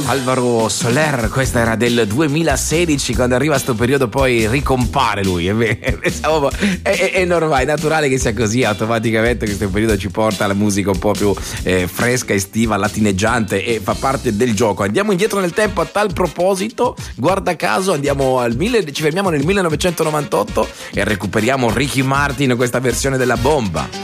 Alvaro Soler, questa era del 2016, quando arriva sto periodo poi ricompare lui, è normale, è naturale che sia così, automaticamente questo periodo ci porta alla musica un po' più fresca, estiva, latineggiante, e fa parte del gioco. Andiamo indietro nel tempo a tal proposito, guarda caso ci fermiamo nel 1998 e recuperiamo Ricky Martin, questa versione della bomba.